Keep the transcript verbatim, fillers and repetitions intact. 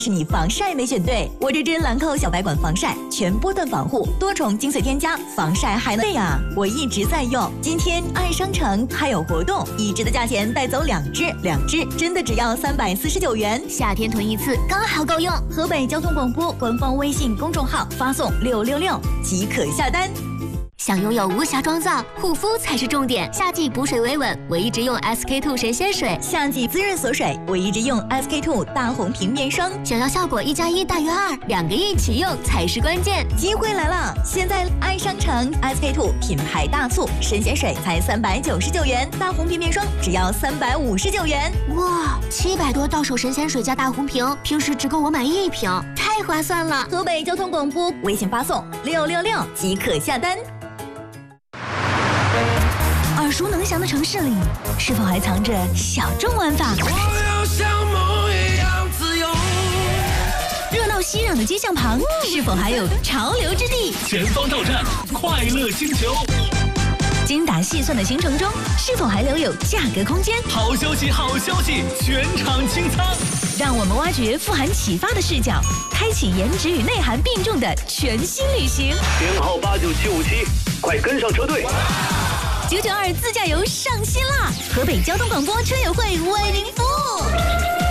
是你防晒没选对，我这支兰蔻小白管防晒全波段防护，多重精粹添加，防晒还能对呀！我一直在用。今天爱商城还有活动，一支的价钱带走两支，两支真的只要三百四十九元， 夏天囤一次刚好够用。 河北交通广播官方微信公众号发送六六六即可下单。 想拥有无瑕妆造，护肤才是重点。夏季补水维稳，我一直用 S K two 神仙水； 夏季滋润锁水，我一直用 S K two 大红瓶面霜。 想要效果一加一大于二，两个一起用才是关键。 机会来了！现在爱商城 S K two 品牌大促，神仙水才三百九十九元，大红瓶面霜只要三百五十九元。 哇，七百多到手神仙水加大红瓶，平时只够我买一瓶，太划算了！ 河北交通广播微信发送六六六即可下单。耳熟能详的城市里，是否还藏着小众玩法？ 我要像梦一样自由。 热闹熙攘的街巷旁，是否还有潮流之地？ 前方到站，快乐星球。 精打细算的行程中，是否还留有价格空间？ 好消息，好消息，全场清仓！ 让我们挖掘富含启发的视角，开启颜值与内涵并重的全新旅行。 编号八九七五七，快跟上车队！ 九九二自驾游上新啦！河北交通广播车友会为您服务。